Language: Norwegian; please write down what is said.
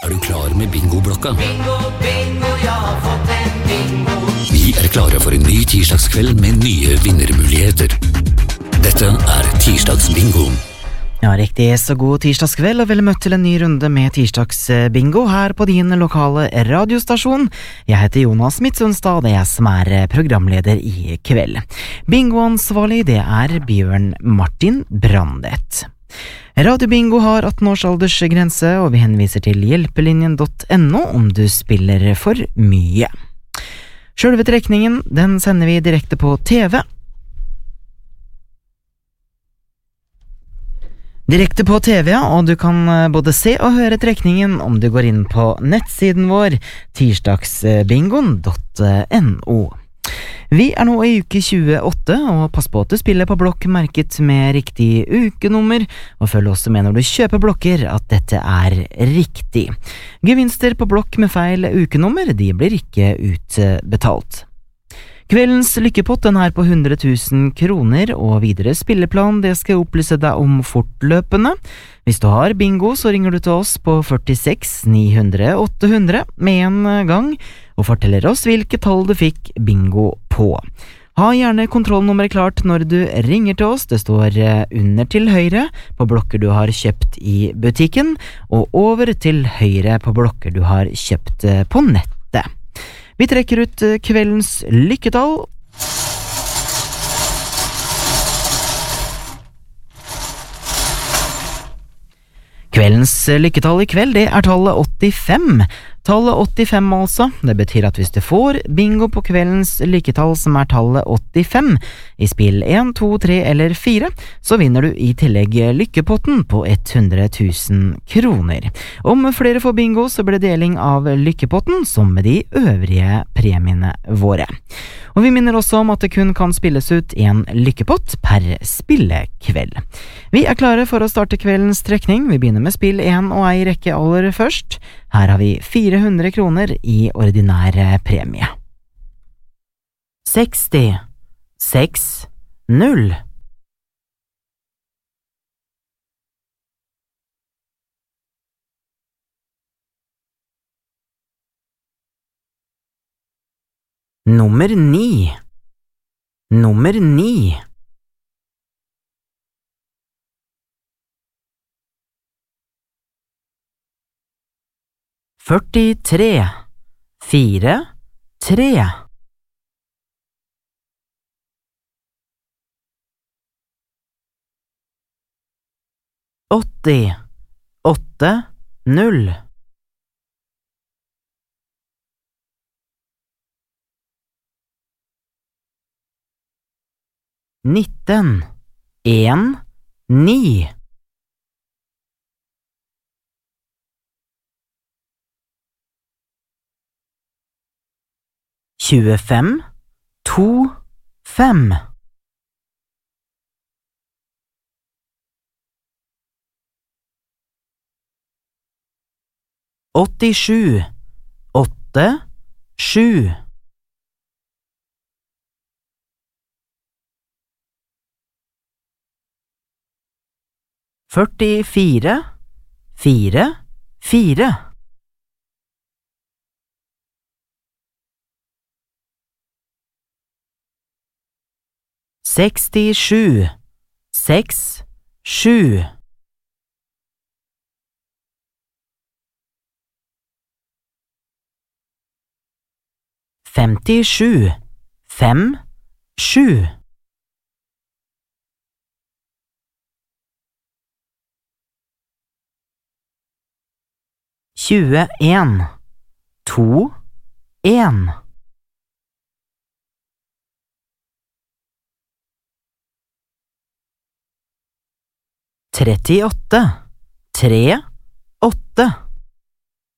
du klar med bingoblokka? Bingo, bingo, jeg har fått en bingo. Vi klare for en ny tirsdagskveld med nye vinnermuligheter. Dette tirsdagsbingo. Ja, riktig, så god tirsdagskveld og vel møtt til en ny runde med tirsdagsbingo her på din lokale radiostasjon. Jeg heter Jonas Midtsundstad, det jeg som programleder i kveld. Bingoansvarlig, det Bjørn Martin Brandet. Radio-bingo har 18 års aldersgrense, og vi henviser til hjelpelinjen.no om du spiller for mye. Selve trekningen, den sender vi direkte på TV. Direkte på TV, og du kan både se og høre trekningen om du går inn på nettsiden vår, tirsdagsbingoen.no. Vi nå i uke 28, og pass på at du spiller på blokk merket med riktig ukenummer, og følg også med når du kjøper blokker at dette riktig. Gevinster på blokk med feil ukenummer, de blir ikke utbetalt. Kveldens lykkepott den på 100 000 kroner, og videre spilleplan det skal jeg opplyse deg om fortløpende. Hvis du har bingo, så ringer du til oss på 46 900 800 med en gang, og forteller oss hvilket tall du fikk bingo på. Ha gjerne kontrollnummeret klart når du ringer til oss. Det står under til høyre på blokker du har kjøpt i butikken, og over til høyre på blokker du har kjøpt på nettet. Vi trekker ut kveldens lykketall. Kveldens lykketall i kveld, det tallet 85. Tallet 85 altså, det betyr at hvis du får bingo på kveldens lykketall som tallet 85, i spill 1, 2, 3 eller 4, så vinner du i tillegg lykkepotten på 100 000 kroner. Om flere får bingo, så blir det deling av lykkepotten som med de øvrige premiene våre. Og vi minner også om at det kun kan spilles ut en lykkepott per spillekveld. Vi klare for å starte kveldens trekning. Vi begynner med spill 1 og ei rekke aller først. Her har vi 400 kroner i ordinær premie. 60 6 0 Nummer 9 Nummer 9 43 4 3 80 8 0 19 1 9 25 2 5 87 8 7 44 4 4 67 6 7 57 5 7 21 2 1 38 3 8